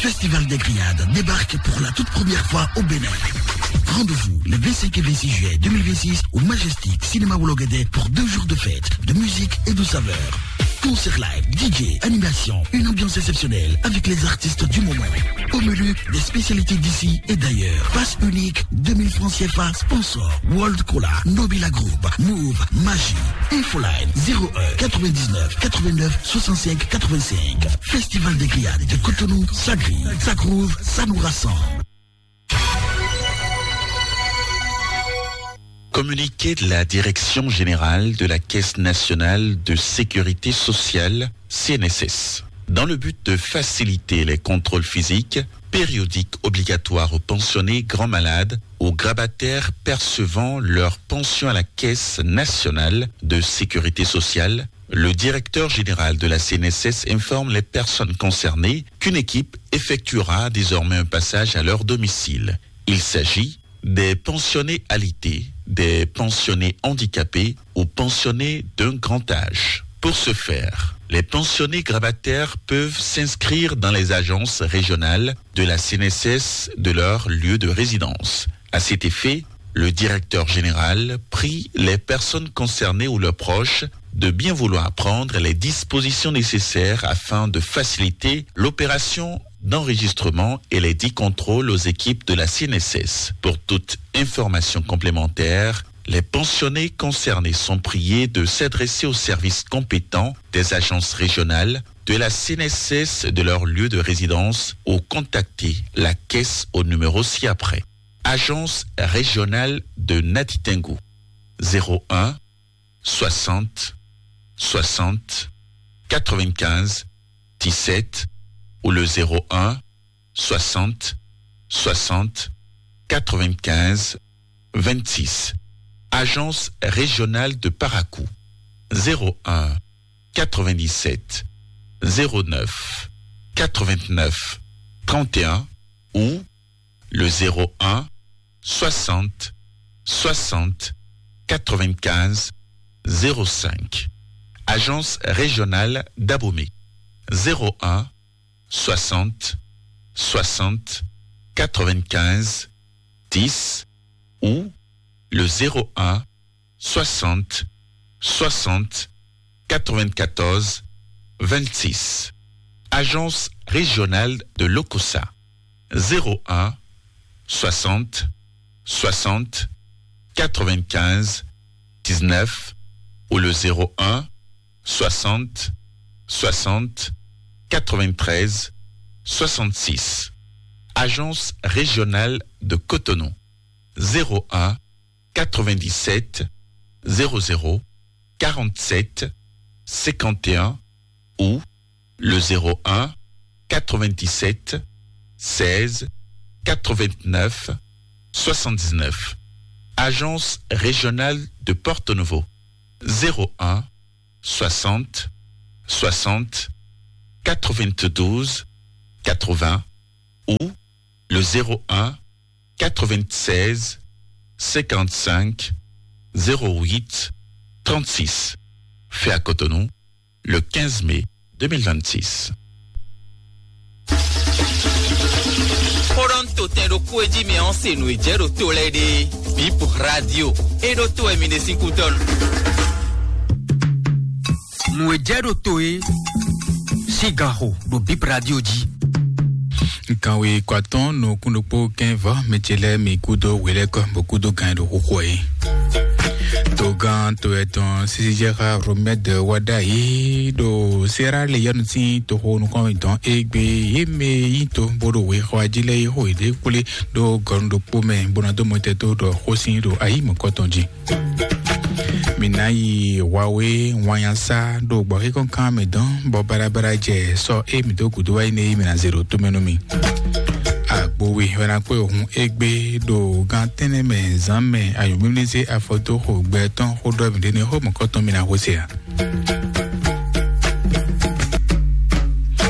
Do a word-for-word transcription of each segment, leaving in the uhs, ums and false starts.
Festival des Grillades débarque pour la toute première fois au Bénin. Rendez-vous le vingt-cinq et vingt-six juillet deux mille vingt-six au Majestic Cinéma Ouloguédé pour deux jours de fête, de musique et de saveurs. Concert live, D J, animation, une ambiance exceptionnelle avec les artistes du moment. Au menu, des spécialités d'ici et d'ailleurs. Passe unique, deux mille francs C F A, sponsor, World Cola, Nobila Group, Move, Magie, Infoline, zéro un quatre-vingt-dix-neuf quatre-vingt-neuf soixante-cinq quatre-vingt-cinq. Festival des Grillades de Cotonou, ça grille, ça groove, ça nous rassemble. Communiqué de la Direction Générale de la Caisse Nationale de Sécurité Sociale, C N S S. Dans le but de faciliter les contrôles physiques, périodiques obligatoires aux pensionnés grands malades, aux grabataires percevant leur pension à la Caisse Nationale de Sécurité Sociale, le directeur général de la C N S S informe les personnes concernées qu'une équipe effectuera désormais un passage à leur domicile. Il s'agit des pensionnés alités, des pensionnés handicapés ou pensionnés d'un grand âge. Pour ce faire, les pensionnés grabataires peuvent s'inscrire dans les agences régionales de la C N S S de leur lieu de résidence. À cet effet, le directeur général prie les personnes concernées ou leurs proches de bien vouloir prendre les dispositions nécessaires afin de faciliter l'opération d'enregistrement et les dix contrôles aux équipes de la C N S S. Pour toute information complémentaire, les pensionnés concernés sont priés de s'adresser aux services compétents des agences régionales de la C N S S de leur lieu de résidence ou contacter la caisse au numéro ci-après. Agence régionale de Natitingou, zéro un soixante soixante quatre-vingt-quinze dix-sept ou le zéro un soixante soixante quatre-vingt-quinze vingt-six. Agence régionale de Parakou, zéro un quatre-vingt-dix-sept zéro neuf quatre-vingt-neuf trente et un ou le zéro un soixante soixante quatre-vingt-quinze zéro cinq. Agence régionale d'Abomey, zéro un soixante soixante quatre-vingt-quinze dix ou le zéro un soixante soixante quatre-vingt-quatorze vingt-six. Agence régionale de Lokossa, zéro un soixante soixante quatre-vingt-quinze dix-neuf ou le zéro un soixante soixante quatre-vingt-treize soixante-six. Agence régionale de Cotonou, zéro un quatre-vingt-dix-sept zéro zéro quarante-sept cinquante et un ou le zéro un quatre-vingt-dix-sept seize quatre-vingt-neuf soixante-dix-neuf. Agence régionale de Porto Novo, zéro un soixante soixante quatre-vingt-douze quatre-vingts ou le zéro un quatre-vingt-seize cinquante-cinq zéro huit trente-six. Fait à Cotonou le quinze mai deux mille vingt-six. Toronto tem do coedi me onse no ijero tolede bip radio e do to emine cinquanton no ijero toe cigarro do bip radio di quand we kwaton no kunopo kenva metele mi kudo weleko beaucoup de gain de rokoe Togan to eton sisijera remède wadai do sera le yanti to hono kon don egbe yeme yito bodo we khwajile ho ide kule do gondo pome bonado moteto do khosin do ayi mo kotonji Minai wawe wayansa do gbori kon kan me don bo barabara je so e mi do kudo wa ine mi na zero to menomi Agbowe wena kwe ohun egbe do gantene me zanme ayomimnese afoto ho gbeton ho do mi ne ho mokoton mi na hosea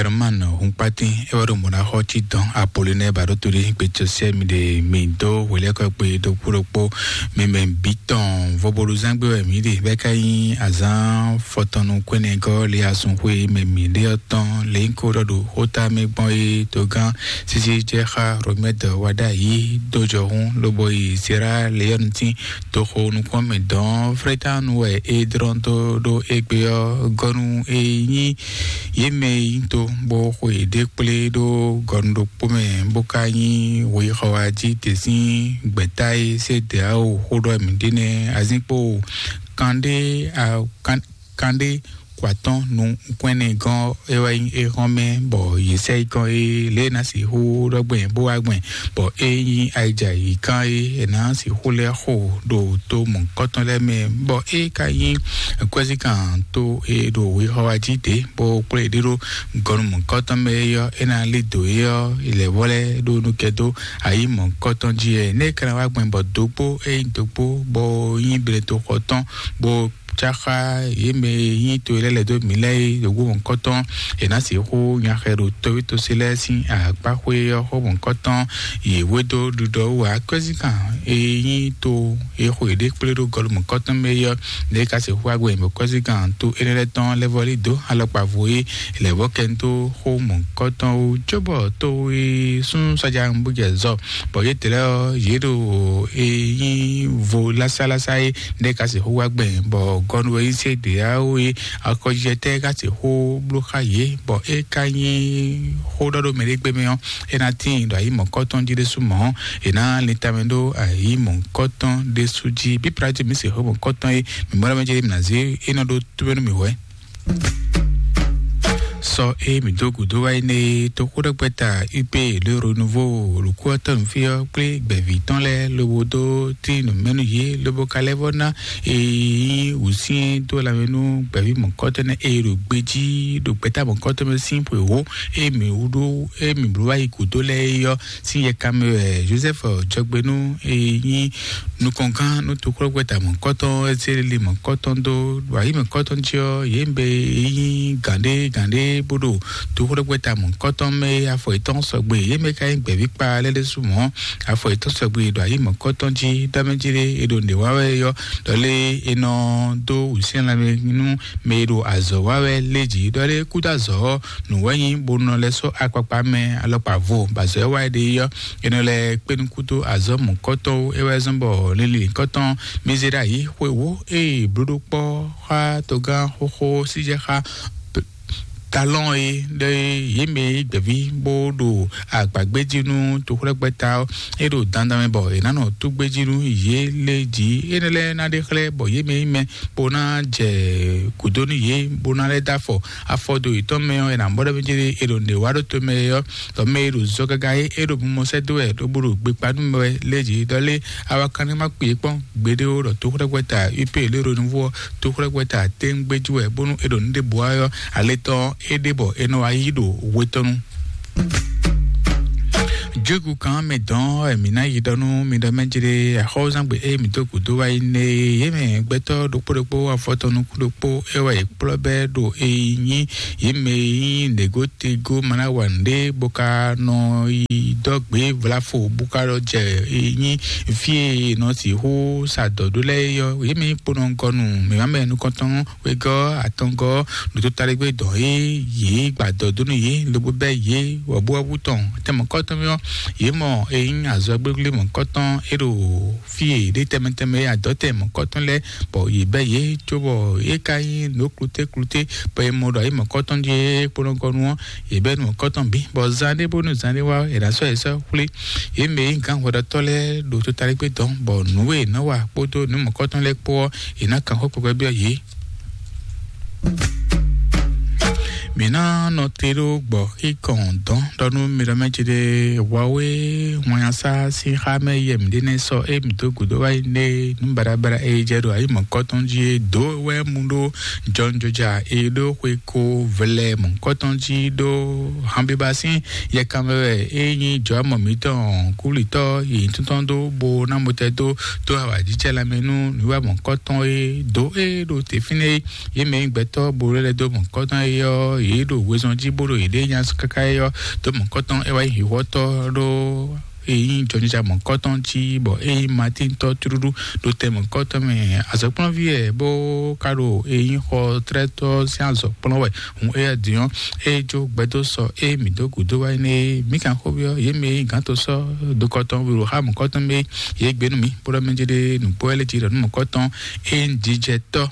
Herman Humpati Evaru Mona Hochi Don Apollinaire Baroturi Petiosia Mide Mido Wileko Pe do Puropo Memem Biton Voboluzangbe Mide Bekai Azan Fotonu Kwenego Liasun Hui Memide Oton Linko Rodu Hota Meboy Togan Sisi Jeha Romed Wadai Dojohun Loboy Sierra Leonti Toho Nukwame Don Fretan We Edronto Do Egbeo Gonu Eyi Yeme into bo we de ple do gondo pome bokanyi we hawaji tesi betai se de au hodo mindine azinpo kande a kande kwaton nu kwene gan ewa e home bo yese kan e le na si ho rogben bo agben bo eyin aija yi kan e na si ho le ho do to mon koton le me bo e kayin kwezi kan to e do we hawaji de bo pre de ro gon mon koton me yo e na le do yo ile wole do nu kedo ayi mon koton ji e ne kan wa gben bo dopo e dopo bo yin bre to koton bo Chaka yeme yin to le do milai do go koton e na si ho nya khero to to silesi a pa hwe yo ho bon koton ye wedo do do wa kwezika e yin to e ho de ple do gol mon koton me yo de ka se ho agwe mo kwezika to e le ton le voli do alo pa voye le woken to ho mon koton o jobo to e sun sa jang bu je zo bo ye tele ye do e yin vo la sala sai de ka se ho agbe bo gonu we se de awe akojete ga ti ho bloka ye bo e kanyi ho do me gbe me e na tin do ayi mo koton ji de sumo e na litamendo ayi mo koton de suji bi praje mi se ho mo koton e mi mora me je mi na ze e na do tu mi we So e mi dogu do wa ne to ko de peta up le renouveau le quantum fio ple beviton le le bodo ti no menu ye le bokale vona e aussi to la menu bevi mon cotton e ro gbeji do peta mon cotton me simple wo e mi udo e mi bro ai ku do le yo si ye kam Joseph Jogbenu e yi nu konkan no to ko peta mon cotton e se le mon cotton do wa yi mon cotton jo yembe yi gande gande bodo to ko gweta mon koton me afo iton sogbe ye me kai gbe vi pa lele sumo afo iton sogbe do ayi mon koton ji damejire edo nde wawe yo dole eno do usien la nu me do azo wawe leji dole kuda zo nu wayin bono le so akpapa me alopa vo bazo wa de yo eno le penu kuto azo mon koton e wa zombo lele koton mizira yi wewo e brodo po ha toga ho ho sije ha talon e de yeme devi bodo agbagbejinu to kuregbeta edo dandame bo e nano to gbejinu ye leji enele na de kle bo yeme me bona je kudoni ye bona le dafo afodo itome e na mbodo bejire edo ne wado to me yo to me edo zogaga e edo mo se do e do buru gbe padu me leji dole awakani ma pe pon gbede o to kuregbeta ipe le renouveau to kuregbeta ten gbeju e bonu edo nde boayo aleto edebo eno aido wetonu Jogu kan me don e mina yidonu mi do menjire a hozan gbe e mi to kudo wa ine yeme gbeto do porepo afotonu kudopo e wa iklobe do e yin yeme negote go mana wande boka no i dogbe vlafo boka ro je e yin fie no si ho sa dodo le yo yeme ponongonu mi ma me nu konton we go atongo do to tare gbe do e ye gbadodo nu ye lobo be ye wo bo buton temo konton yo yemo eyin azogbegle mon koton ero fie de temeteme adote mon koton le bo yibe ye jobo e kai no klute klute pe modo ay mon koton je polongonu yibe mon koton bi bo zande bonu zande wa era so eso kule yeme nkan hoda tole do to tare pe don bo nuwe na wa poto ni mon koton le po ina kan ho pe bi ye Mina no tero bo ki kondon donu mira mejide wawe mwasa si khame yem dine so e mito gudo wa ne numbara bara e jero ai mon koton ji do we mundo jonjoja e do kwe ko vele mon koton ji do hambe basin ye kamere e ni jo mo miton kulito yi tuton do bo na motedo to awa ji chela menu ni wa mon koton e do e do te fine ye me gbeto bo le do mon koton e yo e do wezon jiboro e de yan skakayo to mon koton e wa hiwoto do e jonja mon koton chi bo e matin to truru do te mon koton me azopon vie bo karo e ho treto sianzo pono we un e adion e jo gbedo so e mi do gudo wa ni mi kan hobio ye me gan to so do koton wi ro ha mon koton me ye gbenu mi poro menjede nu poele ti ro mon koton e njije to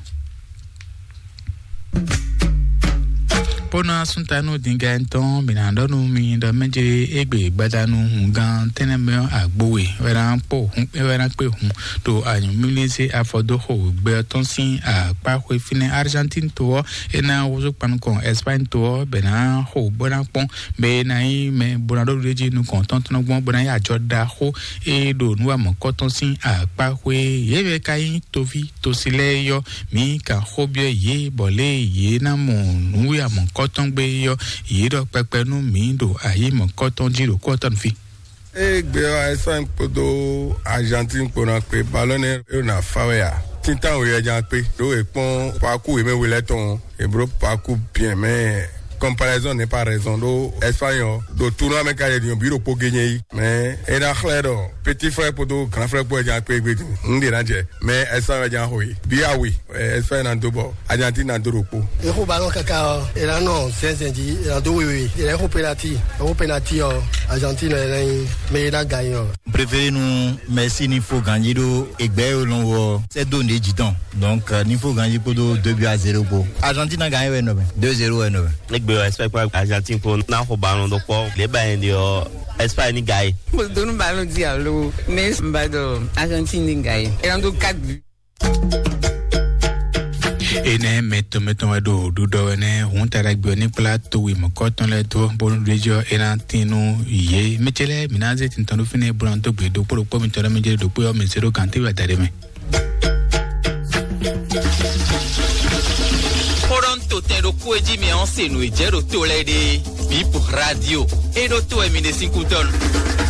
Pona suntanu dinga enton binando nu mi da menje egbe gbadanu gan teneme agbowe wera po hun wera pe hun to anyun milise afodo ho gbe ton sin apa ko fine Argentine to ena wozo pan kon Espagne to bena ho bona pon be nai me bonado reji nu kon ton ton gbon bona ya joda ho e do nu am ko ton sin apa ko yebe kai to vi to sile yo mi ka hobie ye bole ye na mo nu ya mo koton gbe yo yiro pepenu mi do ayi mo koton jiro koton fi e gbe Espagne podo Argentine pona pe ballone e na fawea tintan o ye jan pe do e pon paku e me wele ton e bro paku bien mais comparaison n'est pas raison do Espagne do tournoi me ka ye bureau po gagner mais e da claro petit frère podo grand frère po jan pe gbe ndi ranje mais Espagne jan hoyi bia oui Espagne na dobo Argentine na doropo e ko ballon kaka e la non sensenji e la do oui oui e ko penalty o penalty o Argentine e mais la gagne préféré nous merci ni faut gagner do egbe o lon c'est donné du temps donc ni faut gagner pour deux buts à zéro pour Argentine a gagné ouais no deux zéro ouais no Espagne pour Argentine pour na ho ballon do po le ba ndi o Espagne ni gagne do no ballon dialo mais mbado Argentine ni gagne e ando quatre buts ene meto meto do do do ene hunta rugby ni plateau wi mokoton le to bon regio ena tinu ye mechele minaze tintano fine branto gbe do poro po mitara meje do po me zero kante wa dare me Toronto tem do Coedi me ensino e gero tolede. Bi pour radio. E do to e mine cinco ton.